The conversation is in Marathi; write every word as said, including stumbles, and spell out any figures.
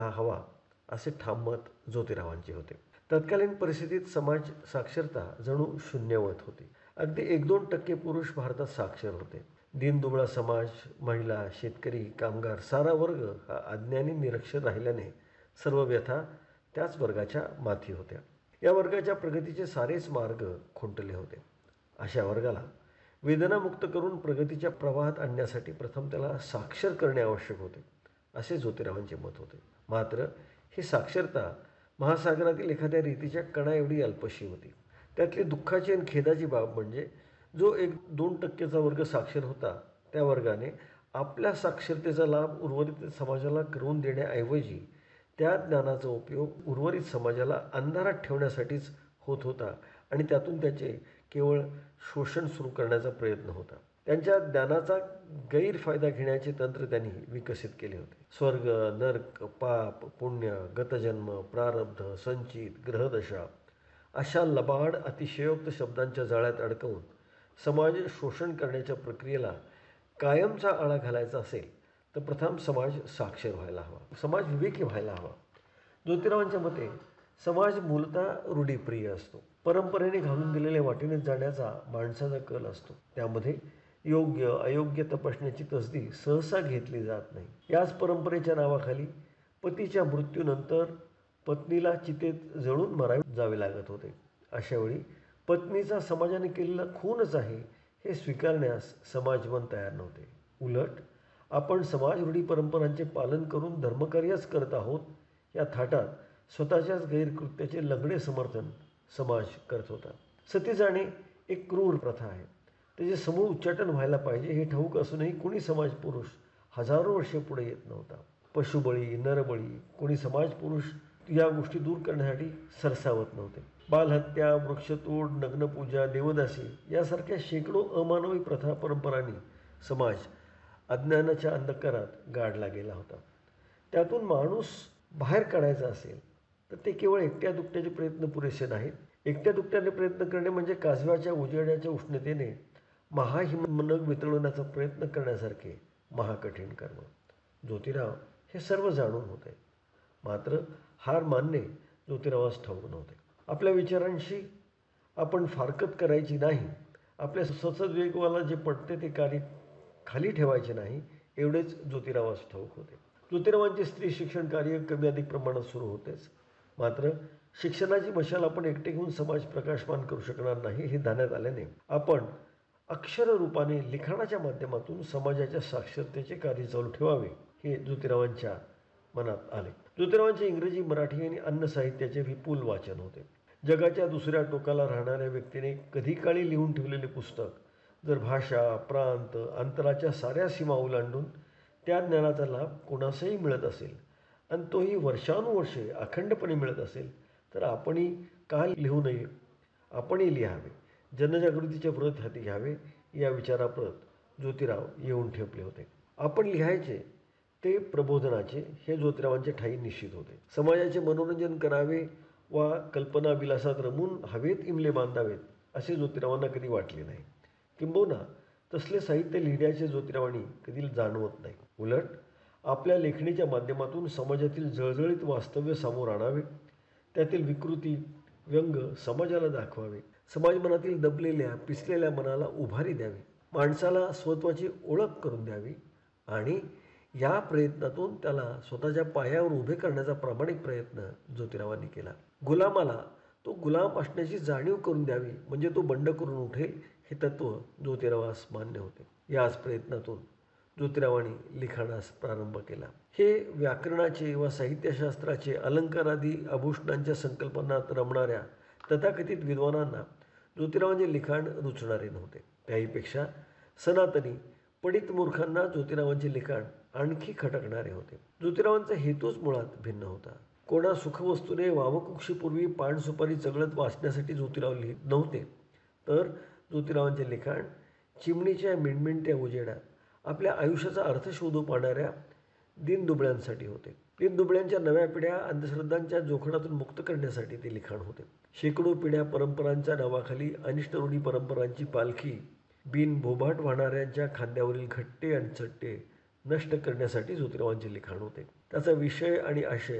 हवा असे ठाम मत ज्योतिरावांचे होते. तत्कालीन परिस्थितीत समाज साक्षरता जणू शून्यवत होती. अगदी एक दोन टक्के पुरुष भारतात साक्षर होते. दीनदुबळा समाज, महिला, शेतकरी, कामगार सारा वर्ग हा अज्ञानी निरक्षर राहिल्याने सर्व व्यथा त्याच वर्गाच्या माथी होत्या. या वर्गाच्या प्रगतीचे सारेच मार्ग खुंटले होते. अशा वर्गाला वेदनामुक्त करून प्रगतीच्या प्रवाहात आणण्यासाठी प्रथम त्याला साक्षर करणे आवश्यक होते, असे ज्योतिरावांचे मत होते. मात्र ही साक्षरता महासागरातील एखाद्या रीतीच्या कणा एवढी अल्पशी होती. त्यातली दुःखाची आणि खेदाची बाब म्हणजे जो एक दोन टक्केचा वर्ग साक्षर होता त्या वर्गाने आपल्या साक्षरतेचा लाभ उर्वरित समाजाला करून देण्याऐवजी त्या ज्ञानाचा उपयोग उर्वरित समाजाला अंधारात ठेवण्यासाठीच होत होता आणि त्यातून त्याचे केवळ शोषण सुरू करण्याचा प्रयत्न होता. त्यांच्या ज्ञानाचा गैरफायदा घेण्याचे तंत्र त्यांनी विकसित केले होते. स्वर्ग, नर्क, पाप, पुण्य, गतजन्म, प्रारब्ध, संचित, ग्रहदशा अशा लबाड अतिशयोक्त शब्दांच्या जाळ्यात अडकवून समाज शोषण करण्याच्या प्रक्रियेला कायमचा आळा घालायचा असेल तर प्रथम समाज साक्षर व्हायला हवा, समाज विवेकी व्हायला हवा. ज्योतिरावांच्या मते समाज मूलतः रूढीप्रिय असतो. परंपरेने घालून दिलेल्या वाटेने जाण्याचा माणसाचा कल असतो. त्यामध्ये योग्य अयोग्य तपासण्याची तसदी सहसा घेतली जात नाही. याच परंपरेच्या नावाखाली पतीच्या मृत्यूनंतर पत्नीला चितेत जळून मारावे जावे लागत होते. अशावेळी पत्नीचा समाजाने केलेला खूनच आहे हे स्वीकारण्यास समाजमन तयार नव्हते. उलट आपण समाज रूढी परंपरांचे पालन करून धर्मकार्यच करत आहोत या थाटात स्वतःच्याच गैरकृत्याचे लंगडे समर्थन समाज करत होता. सती जाणे एक क्रूर प्रथा आहे. त्याचे समूळ उच्चाटन व्हायला पाहिजे हे ठाऊक असूनही कोणी समाज पुरुष हजारो वर्षे पुढे येत नव्हता. पशुबळी, नरबळी कोणी समाज पुरुष या गोष्टी दूर करण्यासाठी सरसावत नव्हते. बालहत्या, वृक्षतोड, नग्नपूजा, देवदासी यासारख्या शेकडो अमानवी प्रथा परंपरांनी समाज अज्ञानाच्या अंधकारात गाडला गेला होता. त्यातून माणूस बाहेर काढायचा असेल तर ते केवळ एकट्या दुकट्याचे प्रयत्न पुरेसे नाहीत. एकट्या दुकट्याने प्रयत्न करणे म्हणजे काजव्याच्या उजेडाच्या उष्णतेने महाहिमनग वितळवण्याचा प्रयत्न करण्यासारखे महाकठीण कर्म. ज्योतिराव हे सर्व जाणून होते. मात्र हार मानणे ज्योतिरावास ठाऊक नव्हते. आपल्या विचारांशी आपण फारकत करायची नाही, आपल्या ससद्विवेकाला जे पटते ते कार्य खाली ठेवायचे नाही एवढेच ज्योतिरावास ठाऊक होते. ज्योतिरावांचे स्त्री शिक्षण कार्य कमी अधिक प्रमाणात सुरू होतेच. मात्र शिक्षणाची मशाल आपण एकटे घेऊन समाज प्रकाशमान करू शकणार नाही हे ध्यानात आल्याने आपण अक्षररूपाने लिखाणाच्या माध्यमातून समाजाच्या साक्षरतेचे कार्य चालू ठेवावे हे ज्योतिरावांच्या मनात आले. ज्योतिरावांचे इंग्रजी, मराठी आणि अन्य साहित्याचे विपुल वाचन होते. जगाच्या दुसऱ्या टोकाला राहणाऱ्या व्यक्तीने कधी काळी लिहून ठेवलेले पुस्तक जर भाषा, प्रांत, अंतराच्या साऱ्या सीमा ओलांडून त्या ज्ञानाचा लाभ कोणासही मिळत असेल आणि तोही वर्षानुवर्षे अखंडपणे मिळत असेल तर आपणही का लिहू नये, आपणही लिहावे, जनजागृतीचे व्रत हाती घ्यावे या विचाराप्रत ज्योतिराव येऊन ठेपले होते. आपण लिहायचे ते प्रबोधनाचे हे ज्योतिरावांचे ठाई निश्चित होते. समाजाचे मनोरंजन करावे वा कल्पनाविलासात रमून हवेत इमले बांधावेत असे ज्योतिरावांना कधी वाटले नाही. किंबहुना तसले साहित्य लिहिण्याचे ज्योतिरावांनी कधी जाणवत नाही. उलट आपल्या लेखणीच्या माध्यमातून समाजातील जळजळीत वास्तव्य समोर आणावे, त्यातील विकृती, व्यंग समाजाला दाखवावे, समाजमनातील दबलेल्या पिसलेल्या मनाला उभारी द्यावी, माणसाला स्वत्वाची ओळख करून द्यावी आणि या प्रयत्नातून त्याला स्वतःच्या पायावर उभे करण्याचा प्रामाणिक प्रयत्न ज्योतिरावांनी केला. गुलामाला तो गुलाम असण्याची जाणीव करून द्यावी म्हणजे तो बंड करून उठेल हे तत्त्व ज्योतिरावास मान्य होते. याच प्रयत्नातून ज्योतिरावांनी लिखाणास प्रारंभ केला. हे व्याकरणाचे व साहित्यशास्त्राचे अलंकारादी आभूषणांच्या संकल्पनात रमणाऱ्या तथाकथित विद्वानांना ज्योतिरावांचे लिखाण रुचणारे नव्हते. त्याहीपेक्षा सनातनी पडित मूर्खांना ज्योतिरावांचे लिखाण आणखी खटकणारे होते. ज्योतिरावांचा हेतूच मुळात भिन्न होता. कोणा सुखवस्तूने वावकुक्षीपूर्वी पान सुपारी चगळत वाचण्यासाठी ज्योतिराव लिहित नव्हते, तर ज्योतिरावांचे लिखाण चिमणीच्या मिणमिणत्या उजेडात आपल्या आयुष्याचा अर्थ शोधू पाहणाऱ्या दीनदुबळ्यांसाठी होते. दीनदुबळ्यांच्या नव्या पिढ्या अंधश्रद्धांच्या जोखडातून मुक्त करण्यासाठी ते लिखाण होते. शेकडो पिढ्या परंपरांच्या नावाखाली अनिष्ट रूढी परंपरांची पालखी बिन भोभाट वाहणाऱ्यांच्या खांद्यावरील खट्टे आणि चट्टे नष्ट करण्यासाठी ज्योतिरावांचे लिखाण होते. त्याचा विषय आणि आशय